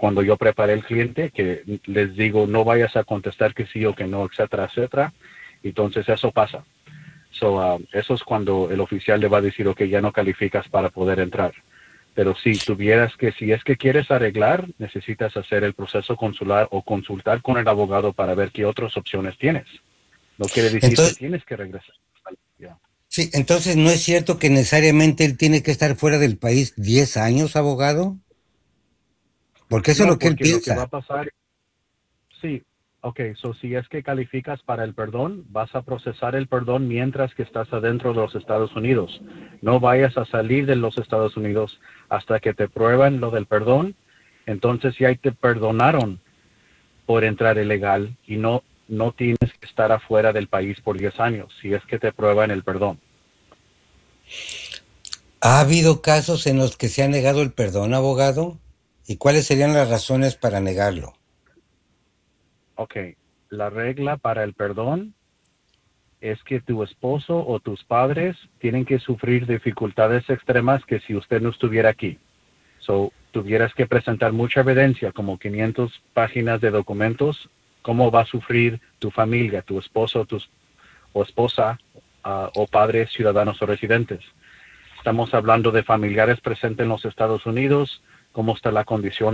cuando yo preparé el cliente, que les digo, no vayas a contestar que sí o que no, etcétera, etcétera. Entonces eso pasa. Eso es cuando el oficial le va a decir, ok, ya no calificas para poder entrar. Pero si es que quieres arreglar, necesitas hacer el proceso consular o consultar con el abogado para ver qué otras opciones tienes. No quiere decir que Entonces, tienes que regresar. Ya. sí, entonces no es cierto que necesariamente él tiene que estar fuera del país 10 años, abogado, porque eso es No, lo que él porque lo que va piensa. a pasar, sí, ok, si es que calificas para el perdón, vas a procesar el perdón mientras que estás adentro de los Estados Unidos. No vayas a salir de los Estados Unidos hasta que te prueban lo del perdón. Entonces ya te perdonaron por entrar ilegal y no tienes que estar afuera del país por 10 años, si es que te prueban el perdón. ¿Ha habido casos en los que se ha negado el perdón, abogado? ¿Y cuáles serían las razones para negarlo? Ok, la regla para el perdón es que tu esposo o tus padres tienen que sufrir dificultades extremas que si usted no estuviera aquí. Tuvieras que presentar mucha evidencia, como 500 páginas de documentos, cómo va a sufrir tu familia, tu esposo o esposa o padres ciudadanos o residentes. Estamos hablando de familiares presentes en los Estados Unidos, cómo está la condición